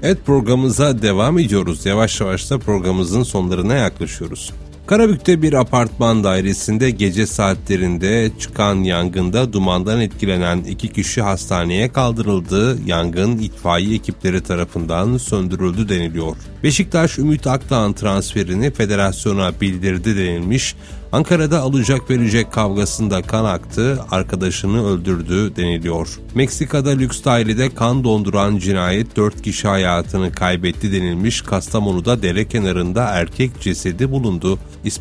Evet, programımıza devam ediyoruz. Yavaş yavaş da programımızın sonlarına yaklaşıyoruz. Karabük'te bir apartman dairesinde gece saatlerinde çıkan yangında dumandan etkilenen 2 kişi hastaneye kaldırıldı. Yangın itfaiye ekipleri tarafından söndürüldü deniliyor. Beşiktaş Ümit Akdağ'ın transferini federasyona bildirdi denilmiş. Ankara'da alacak verecek kavgasında kan aktı, arkadaşını öldürdü deniliyor. Meksika'da lüks dairede kan donduran cinayet 4 kişi hayatını kaybetti denilmiş. Kastamonu'da dere kenarında erkek cesedi bulundu.